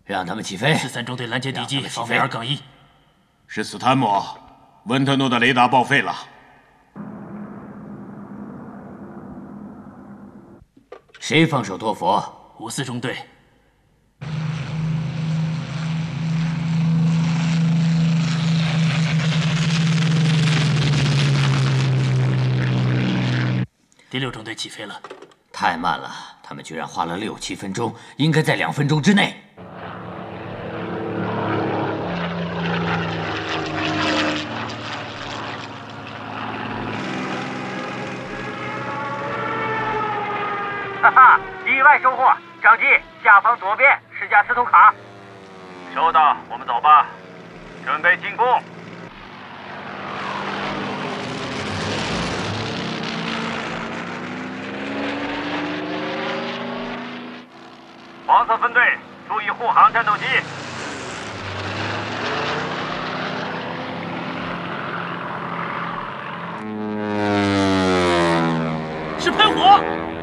让他们起飞。 4-3中队拦截敌机，防卫2-1。 是斯坦姆，温特诺的雷达报废了。 谁放手托佛 ？54中队。第6中队起飞了。 太慢了，他们居然花了6-7分钟，应该在2分钟之内。 哈哈，意外收获！长机，下方左边是架斯图卡。收到，我们走吧，准备进攻。黄色分队，注意护航战斗机。 是喷火！